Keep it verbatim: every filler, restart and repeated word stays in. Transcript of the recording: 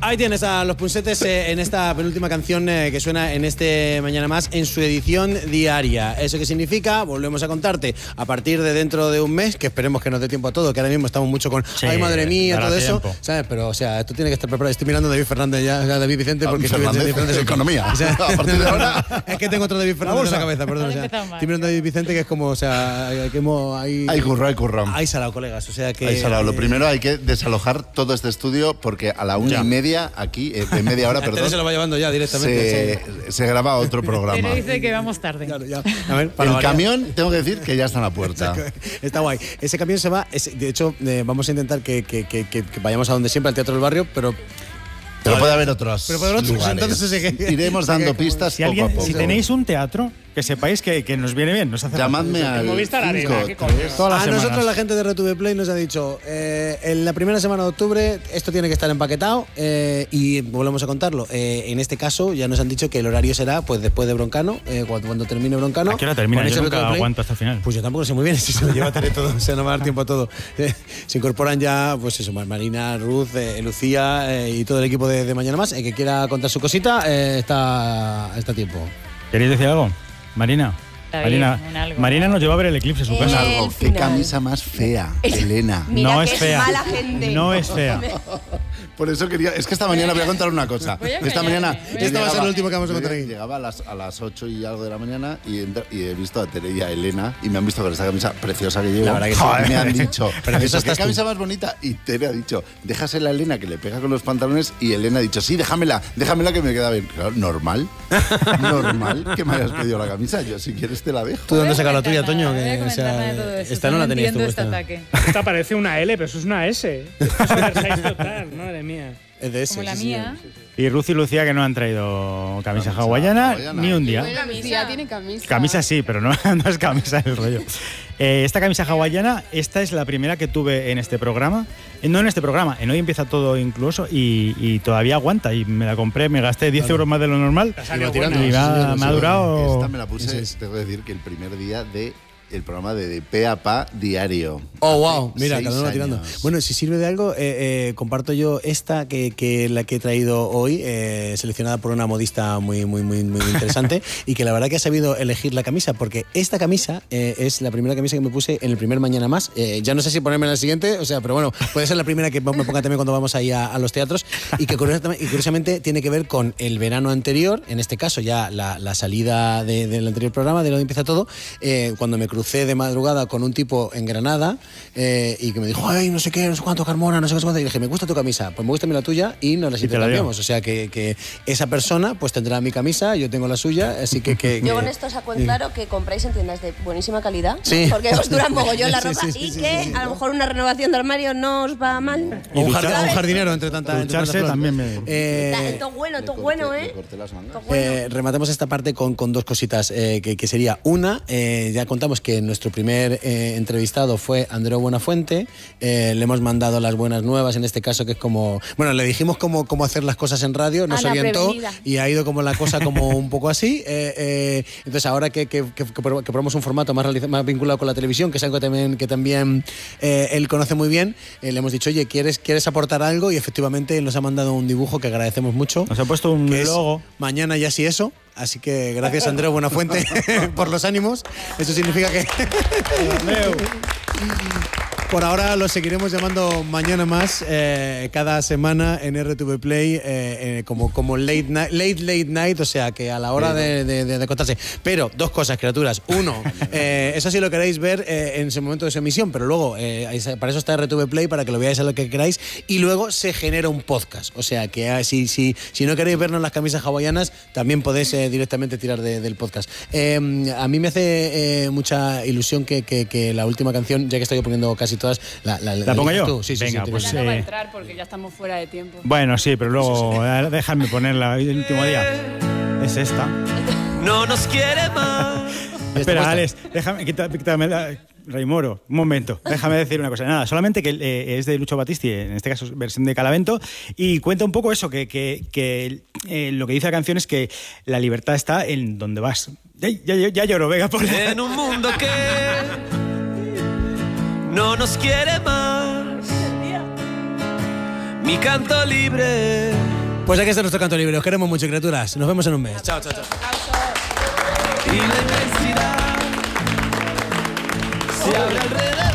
Ahí tienes a Los Punsetes eh, en esta penúltima canción eh, que suena en este Mañana Más en su edición diaria. ¿Eso qué significa? Volvemos a contarte a partir de dentro de un mes, que esperemos que nos dé tiempo a todo, que ahora mismo estamos mucho con sí, ay madre mía, todo tiempo. Eso, ¿sabes? Pero o sea, esto tiene que estar preparado. Estoy mirando a David Fernández ya, a David Vicente, porque Fernández, David Fernández es economía. O sea, a partir de ahora es que tengo otro David Fernández en la cabeza, perdón. O sea, estoy mirando a David Vicente, que es como, o sea, que hemos ahí hay curro, hay curro. Hay salado, colegas, o sea que hay salado. Lo primero hay que desalojar todo este estudio porque a la una ya. y media aquí, eh, de media hora, perdón. Se lo va llevando ya directamente. Se, se graba otro programa. Pero dice que vamos tarde. Claro, ya. A ver, para el variar. camión, tengo que decir que ya está en la puerta. Está guay. Ese camión se va. Es, de hecho, eh, vamos a intentar que, que, que, que vayamos a donde siempre, al Teatro del Barrio, pero. Pero puede haber otros. Pero puede haber otros. Lugares. Entonces, ese que, iremos dando que, pistas si poco alguien, a poco. Si tenéis un teatro, que sepáis que, que nos viene bien. Nos hace Llamadme al Movistar Arena, ¿qué coño? A nosotros la gente de R T V Play nos ha dicho eh, en la primera semana de octubre esto tiene que estar empaquetado eh, y volvemos a contarlo. Eh, en este caso ya nos han dicho que el horario será pues después de Broncano, eh, cuando, cuando termine Broncano. ¿A qué hora termina? Yo nunca aguanto hasta el final. Pues yo tampoco sé muy bien si se lo lleva a tener todo, o sea, no va a dar tiempo a todo. Eh, se incorporan ya, pues eso, Marina, Ruth, eh, Lucía eh, y todo el equipo de, de Mañana Más. El que quiera contar su cosita eh, está, está a tiempo. ¿Queréis decir algo? Marina. Marina, Marina nos lleva a ver el eclipse en su casa. Algo. Qué camisa más fea, Elena. Mira no que es es fea. mala gente. No es fea. Por eso quería. Es que esta mañana voy a contar una cosa. Esta mañana. Esto va a ser lo último que vamos a contar aquí. Llegaba a las, a las ocho y algo de la mañana y, entra, y he visto a Tere y a Elena y me han visto con esta camisa preciosa que llevo. La verdad que sí. Me han dicho, pero eso, ¿qué camisa más bonita? Y Tere ha dicho, déjasela a Elena que le pega con los pantalones. Y Elena ha dicho, sí, déjamela, déjamela que me queda bien. Claro, normal. Normal que me hayas pedido la camisa. Yo, si quieres, te la dejo. ¿Tú dónde sacas la tuya, Toño? Que, o sea, esta no la tenías tú. Este ataque. Esta parece una L, pero eso es una S. Esto es oversize total, madre mía. Es de ese, como la sí, mía. Sí, sí, sí. Y Ruth y Lucía que no han traído camisa, camisa hawaiana, hawaiana ni un día. Bueno, Lucía tiene camisa. Camisa sí, pero no, no es camisa el rollo. Eh, esta camisa hawaiana, esta es la primera que tuve en este programa. Eh, no en este programa, en Hoy Empieza Todo incluso, y, y todavía aguanta. Y me la compré, me gasté diez euros más de lo normal. Y, tirando, y va, me ha durado. Esta me la puse, tengo que decir que el primer día de el programa de, de pe a pa diario. Oh, wow, mira, cada uno va tirando. Bueno, si sirve de algo, eh, eh, comparto yo esta que, que la que he traído hoy, eh, seleccionada por una modista muy, muy, muy, muy interesante y que la verdad que ha sabido elegir la camisa, porque esta camisa eh, es la primera camisa que me puse en el primer Mañana Más. Eh, ya no sé si ponerme en la siguiente, o sea, pero bueno, puede ser la primera que me ponga también cuando vamos ahí a, a los teatros y que curiosamente, y curiosamente tiene que ver con el verano anterior, en este caso ya la, la salida de, del anterior programa, de Donde Empieza Todo, eh, cuando me crucé de madrugada con un tipo en Granada eh, y que me dijo, ay, no sé qué, no sé cuánto, Carmona, no sé qué, cuánto. Y dije, me gusta tu camisa, pues me gusta la tuya y nos las intercambiamos. O sea, que, que esa persona pues tendrá mi camisa, yo tengo la suya, así que... que yo que, con esto saco en claro que compráis en tiendas de buenísima calidad, sí. porque os dura mogollón la sí, ropa sí, sí, y sí, que sí, sí, a lo mejor una renovación de armario no os va mal. O un, jard un jardinero entre tanta... Ducharse también me... Eh, todo bueno, todo bueno, ¿eh? Bueno. eh rematemos esta parte con, con dos cositas, eh, que, que sería una, eh, ya contamos que nuestro primer... Eh, entrevistado fue Andreu Buenafuente, eh, le hemos mandado las buenas nuevas en este caso, que es como, bueno, le dijimos cómo, cómo hacer las cosas en radio, nos Ana orientó prevenida. Y ha ido como la cosa como un poco así, eh, eh, entonces ahora que, que, que, que probamos un formato más, más vinculado con la televisión, que es algo que también, que también eh, él conoce muy bien, eh, le hemos dicho, oye, ¿quieres, ¿quieres aportar algo? Y efectivamente él nos ha mandado un dibujo que agradecemos mucho. Nos ha puesto un logo. Mañana ya sí eso. Así que gracias, Andreu Buenafuente, por los ánimos. Eso significa que... Por ahora lo seguiremos llamando Mañana Más, eh, cada semana en R T V Play, eh, eh, como, como late, night, late Late Night, o sea que a la hora de, de, de, de contarse. Pero dos cosas, criaturas. Uno, eh, eso sí lo queréis ver eh, en ese momento de su emisión, pero luego, eh, para eso está R T V Play, para que lo veáis a lo que queráis. Y luego se genera un podcast. O sea que eh, si, si, si no queréis vernos las camisas hawaianas, también podéis eh, directamente tirar de, del podcast. Eh, a mí me hace eh, mucha ilusión que, que, que la última canción, ya que estoy poniendo casi todas, la, la, ¿La, la pongo yo? Tú. Sí, sí, Venga, sí, pues Ya no va a entrar porque ya estamos fuera de tiempo. Bueno, sí, pero luego déjame ponerla el último día. Es esta. No nos quiere más. Espera, Alex, déjame, quítame, quítame la, Raimoro, un momento, déjame decir una cosa. Nada, solamente que eh, es de Lucho Battisti, en este caso versión de Calavento, y cuenta un poco eso, que, que, que eh, lo que dice la canción es que la libertad está en donde vas. Ya, ya, ya lloro, venga, por En un mundo que no nos quiere más, mi canto libre Pues aquí está nuestro canto libre. Os queremos mucho, criaturas. Nos vemos en un mes. Chao, chao, chao. Y la intensidad se abre alrededor.